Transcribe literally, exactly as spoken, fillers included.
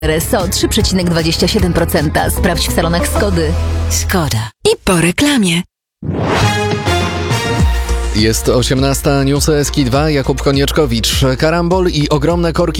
R S O trzy przecinek dwadzieścia siedem procent. Sprawdź w salonach Skody. Szkoda. I po reklamie. Jest osiemnasta, newsy S K dwa, Jakub Konieczkowicz. Karambol i ogromne korki